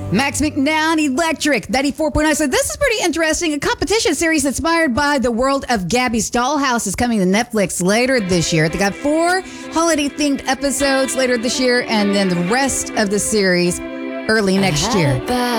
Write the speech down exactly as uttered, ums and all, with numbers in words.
Max McNown, Electric, ninety-four point nine. So this is pretty interesting. A competition series inspired by the world of Gabby's Dollhouse is coming to Netflix later this year. They got four holiday-themed episodes later this year, and then the rest of the series early next year.